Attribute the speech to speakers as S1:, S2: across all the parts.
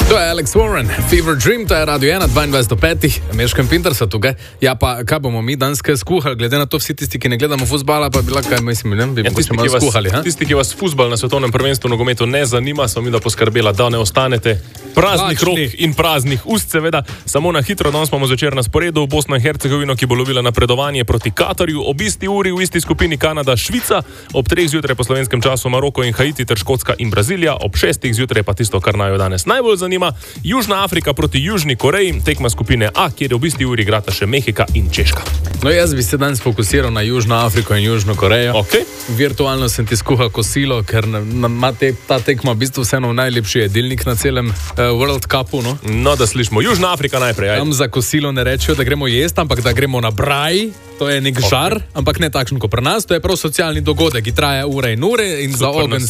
S1: To je Alex Warren, Fever Dream, to je Radio 1, 22:05, Meškem Pintersa tukaj. Ja, pa kaj bomo mi danes skuhali, glede na to vsi tisti, ki ne gledamo fuzbala, pa bi lahko, kaj mislim, ne, bi mogoče malo skuhali, ha?
S2: Tisti, ki vas fuzbal na svetovnem prvenstvu nogometu ne zanima, so mi da poskrbela, da ne ostanete praznih rok in praznih ust, seveda. Samo na hitro, danes smo zvečer na sporedu v Bosno in Hercegovino, ki bo lovila napredovanje proti Katarju, ob isti uri v isti skupini Kanada, Švica, ob 3 zjutraj po slovenskem času Maroko in Haiti ter Škotska in Brazilija, ob 6 zjutraj pa tisto, kar naj jo danes najbolj zanima, Južna Afrika proti Južni Koreji, tekma skupine A, kjer je v isti uri igrata še Mehika in Češka.
S1: No, jaz bi se danes fokusiral na Južno Afriko in Južno Korejo.
S2: Okay.
S1: Virtualno sem ti skuhal kosilo, ker ima ta tekma v bistvu vseeno najlepši jedilnik na celem World Cupu.
S2: No, da slišimo. Južna Afrika najprej. Ajde.
S1: Tam za kosilo ne rečejo, da gremo jesti, ampak da gremo na braj. To je nek žar, ampak ne takšen kot pri nas. To je prav socialni dogodek, ki traja ure in ure in za ogenj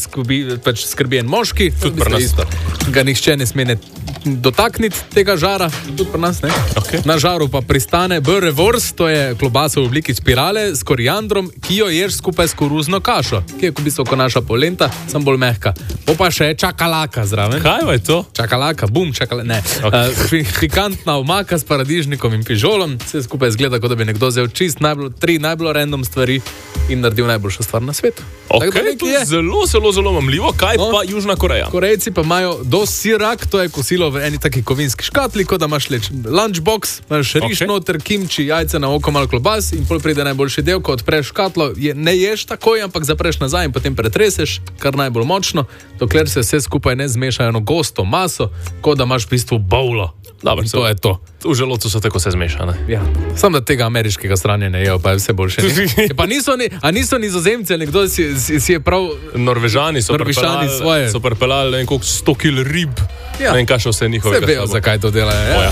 S1: skrbi en moški.
S2: Tudi pri nas.
S1: Ga nihče ne sme dotakniti tega žara, tudi pri nas ne.
S2: Okay.
S1: Na žaru pa pristane B-reverse, to je klobasa v obliki spirale s koriandrom, ki jo ješ skupaj s koruzno kašo, ki je v bistvu kot naša polenta, samo bolj mehka. Po pa še čakalaka zraven.
S2: Kaj je to?
S1: Čakalaka, ne. Okay. Pikantna omaka s paradižnikom in fižolom, vse skupaj izgleda, kot da bi nekdo vzel čist tri najbolj random stvari in naredil najboljšo stvar na svetu.
S2: Okay, to je zelo mamljivo. Kaj pa Južna Koreja?
S1: Korejci pa imajo dosirak, to je kosilo v eni taki kovinski škatli, kot da imaš lunchbox, imaš riž noter, kimči, jajce na oko, malo klobas in pol pride najboljši del, ko odpreš škatlo, ne ješ takoj, ampak zapreš nazaj in potem pretreseš, kar najbolj močno, dokler se vse skupaj ne zmeša eno gosto maso, kot da imaš v bistvu bowlo.
S2: Dobar,
S1: to je to.
S2: V želodcu so tako se zmeša, ne?
S1: Ja, samo da tega ameriškega stranja ne jejo, pa je vse boljše. Pa niso Nizozemci, nekdo si je prav...
S2: Norvežani so pripeljali
S1: 100
S2: kg rib. Ja. Ne vem, kaj še vse njihove.
S1: Vse vejo, zakaj to delajo. Ja.